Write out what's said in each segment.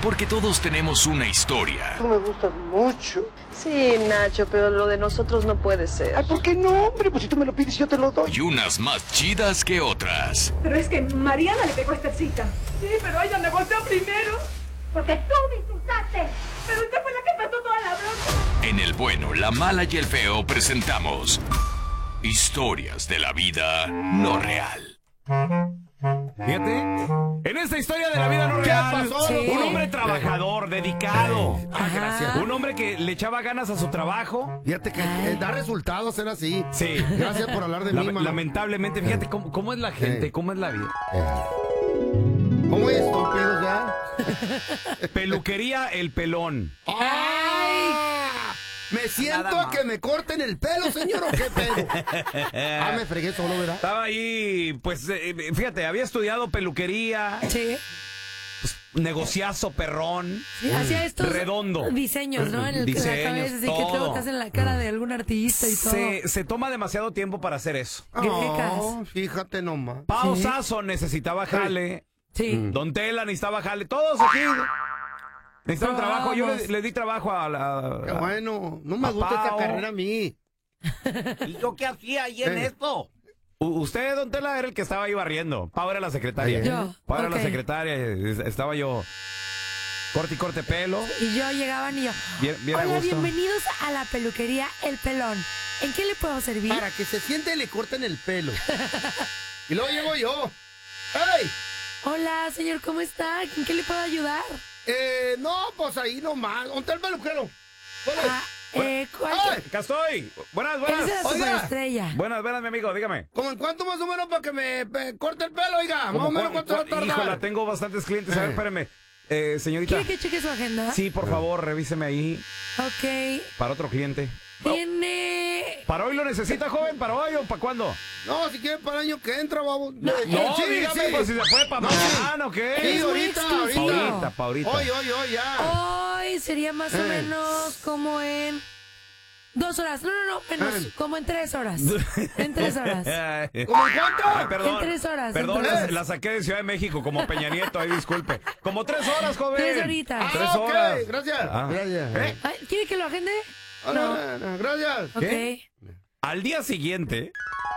porque todos tenemos una historia. Tú me gustas mucho. Sí, Nacho, pero lo de nosotros no puede ser. Ay, ¿por qué no, hombre? Pues si tú me lo pides, yo te lo doy. Y unas más chidas que otras. Pero es que Mariana le pegó esta cita. Sí, pero ella me golpeó primero. Porque tú me insultaste. Pero usted fue la que pasó toda la bronca. En El Bueno, la Mala y el Feo presentamos historias de la vida no real. Fíjate, en esta historia de la vida no real, pasó? Sí. un hombre trabajador, dedicado, Gracias. un hombre que le echaba ganas a su trabajo. Fíjate que da resultados ser así. Sí. Gracias por hablar de mí, mano. Lamentablemente, fíjate cómo es la gente, cómo es la vida. ¿Cómo es, estúpidos, ya? Peluquería El Pelón. ¡Ay! Me siento a que me corten el pelo, señor, ¿o qué pedo? Me fregué solo, ¿verdad? Estaba ahí, pues, fíjate, había estudiado peluquería. Sí. Negociazo perrón. Sí, hacía estos redondo. Diseños, ¿no? En el Diseños, que la cabeza, así que todo. luego te hacen la cara de algún artista y todo. Se toma demasiado tiempo para hacer eso. Fíjate nomás. Pao Sí. Sasso necesitaba jale. Sí. Don Tela necesitaba jale. Todos aquí necesitaban trabajo. Yo Vamos. le di trabajo a Qué la... bueno, no me a gusta esta Pao. carrera a mí. ¿Y yo qué hacía ahí en esto? Usted, Don Tela, era el que estaba ahí barriendo. Pau era la secretaria. Yo, Pau era la ok. secretaria. Estaba yo corte y corte pelo. Y yo llegaban y yo, Bien a hola, gusto. bienvenidos a la peluquería El Pelón. ¿En qué le puedo servir? Para que se siente y le corten el pelo. Y luego llego yo. ¡Ey! Hola, señor, ¿cómo está? ¿En qué le puedo ayudar? No, pues ahí nomás. ¿Dónde está el peluquero? ¿Cuál es? ¿Cuál? ¡Ay! Acá estoy. Buenas, Esa es la Oiga. superestrella. Buenas, mi amigo, dígame. ¿Cómo en cuánto más o menos para que me corte el pelo, oiga? Más o menos cuánto va a tardar. Híjola, tengo bastantes clientes. A ver, espérame. Señorita. ¿Quiere que cheque su agenda? Sí, por favor, revíseme ahí. Ok. Para otro cliente. Tiene... ¿Para hoy lo necesita, joven? ¿Para hoy o para cuándo? No, si quieren para el año que entra, vamos. No, dígame, pues si se puede para mañana o qué. Sí, Es muy ahorita, exclusivo. Pa' ahorita. Hoy, ya. Hoy sería más o menos como en 2 horas. No, menos. Como en 3 horas. En 3 horas. ¿Cómo en cuánto? Ay, perdón. En 3 horas, Perdón, en 3 la saqué de Ciudad de México como Peña Nieto, ahí disculpe. Como 3 horas, joven. 3 horitas. 3 ok, horas. gracias. Ah. Gracias. Ay, ¿quiere que lo agende? No, gracias. Ok. ¿Qué? Al día siguiente,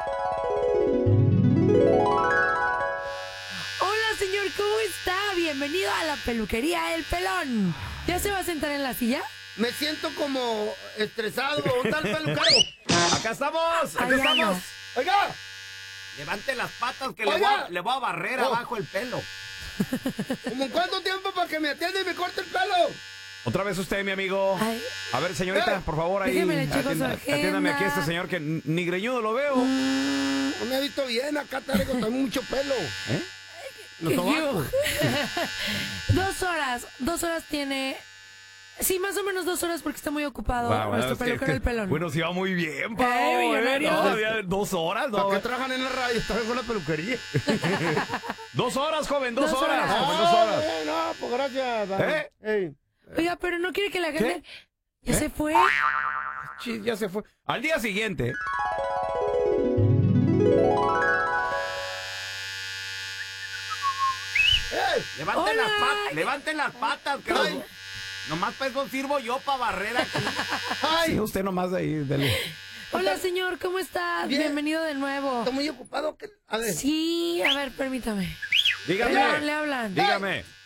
Hola, señor, ¿cómo está? Bienvenido a la peluquería El Pelón. ¿Ya se va a sentar en la silla? Me siento como estresado. ¿Dónde está el peluquero? acá estamos, acá Allá estamos. anda. Oiga. Levante las patas que Oiga. le voy a barrer Oh. abajo el pelo. ¿Cómo en cuánto tiempo para que me atienda y me corte el pelo? Otra vez usted, mi amigo. Ay. A ver, señorita, por favor, ahí. Déjeme, le checo su Atiéndame aquí a este agenda. señor que ni greñudo lo veo. No me ha visto bien. Acá traigo también mucho pelo. ¿Eh? Los sobacos. 2 horas. 2 horas tiene... Sí, más o menos 2 horas porque está muy ocupado Wow, nuestro es que- peluquero El Pelón. Bueno, sí va muy bien, Pau. millonario. No, ya 2 horas, ¿Para no. qué trabajan en la radio? Están con la peluquería. 2 horas, joven, 2 2 horas. horas. Joven, 2 horas. No, pues gracias. Ey. Oiga, pero no quiere que la agende. ¿Ya se fue? Chis, ya se fue. Al día siguiente. Levanten Hola. las patas, levanten las patas. Que Ay. nomás para eso sirvo yo para barrer aquí. Sí, usted nomás ahí, dele. Hola, señor, ¿cómo está? Bien. Bienvenido de nuevo. Estoy muy ocupado. A ver. Sí, a ver, permítame. Dígame. Le hablan. Dígame.